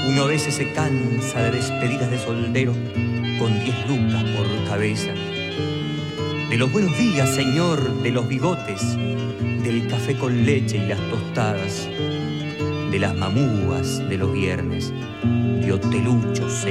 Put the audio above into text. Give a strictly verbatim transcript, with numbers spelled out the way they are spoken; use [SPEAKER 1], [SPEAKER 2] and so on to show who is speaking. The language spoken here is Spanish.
[SPEAKER 1] Uno a veces se cansa de despedidas de soldero con diez lucas por cabeza. De los buenos días, señor, de los bigotes, del café con leche y las tostadas, de las mamúas de los viernes, de hoteluchos